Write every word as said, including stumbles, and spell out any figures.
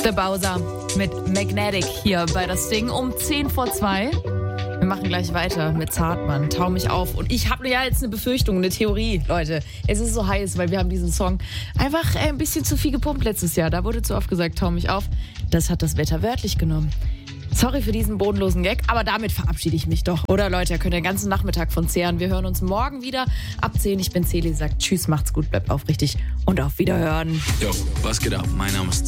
The Bowser mit Magnetic hier bei das Ding um zehn vor zwei. Wir machen gleich weiter mit Zartmann, Tau mich auf. Und ich habe ja jetzt eine Befürchtung, eine Theorie, Leute. Es ist so heiß, weil wir haben diesen Song einfach ein bisschen zu viel gepumpt letztes Jahr. Da wurde zu oft gesagt, Tau mich auf. Das hat das Wetter wörtlich genommen. Sorry für diesen bodenlosen Gag, aber damit verabschiede ich mich doch. Oder Leute, ihr könnt den ganzen Nachmittag von zehren. Wir hören uns morgen wieder ab zehn. Ich bin Celi, sagt tschüss, macht's gut, bleibt aufrichtig und auf Wiederhören. Yo, was geht ab? Mein Name ist